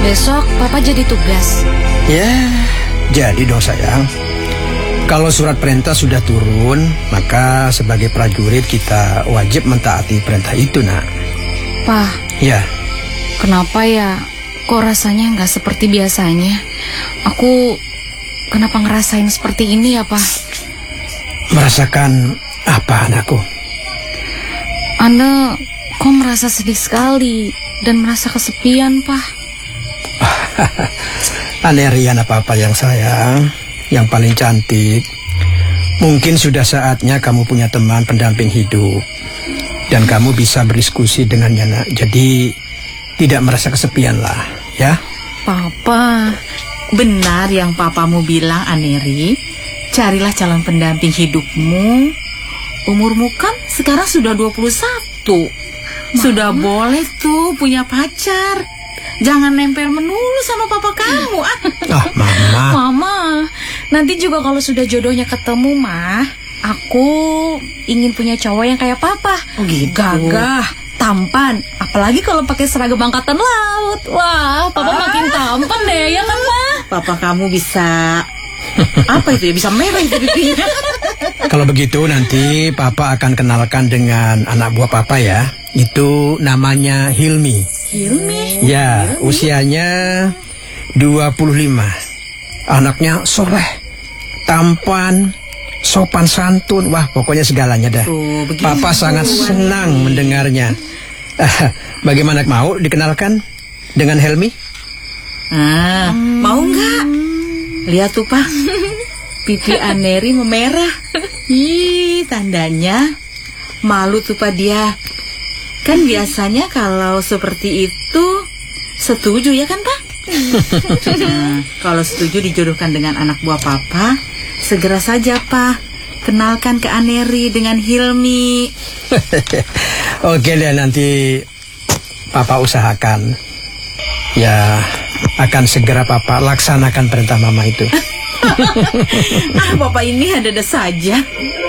Besok Papa jadi tugas. Ya, jadi dong sayang. Kalau surat perintah sudah turun, maka sebagai prajurit kita wajib mentaati perintah itu, nak. Pak, Ya, kenapa ya? Kok rasanya nggak seperti biasanya? Aku kenapa ngerasain seperti ini ya, Pak? merasakan apa anakku? Anda kok merasa sedih sekali dan merasa kesepian, Pak? Anerian apa-apa yang sayang, yang paling cantik. Mungkin sudah saatnya kamu punya teman pendamping hidup. Dan kamu bisa berdiskusi dengannya, nak. Jadi tidak merasa kesepian lah, ya. Papa, benar yang papamu bilang, Aneri. Carilah calon pendamping hidupmu. Umurmu kan sekarang sudah 21. Sudah boleh tuh punya pacar. Jangan nempel melulu sama papa kamu. Ah, Mama. Mama, nanti juga kalau sudah jodohnya ketemu, Mah, aku ingin punya cowok yang kayak Papa. Oh gitu. Gagah, tampan, apalagi kalau pakai seragam angkatan laut. Wah, Papa makin tampan deh, ya kan, Ma? Papa kamu bisa apa itu ya? Bisa merah itu pipinya. Kalau begitu nanti Papa akan kenalkan dengan anak buah Papa ya. Itu namanya Hilmi. Hilmi? Ya, usianya 25. Anaknya soleh, tampan, sopan santun. Wah, pokoknya segalanya dah. Papa sangat senang mendengarnya. Bagaimana, mau dikenalkan dengan Helmi? Mau nggak? Lihat tuh, Pak. Pipi Aneri memerah. Ih, tandanya malu tuh, Pak, dia. Kan biasanya kalau seperti itu setuju ya kan, Pak? Kalau setuju dijodohkan dengan anak buah Papa, segera saja, Pak. Kenalkan ke Aneri dengan Hilmi. Oke deh, nanti Papa usahakan. Ya, akan segera Papa laksanakan perintah Mama itu. Papa ini ada-ada saja.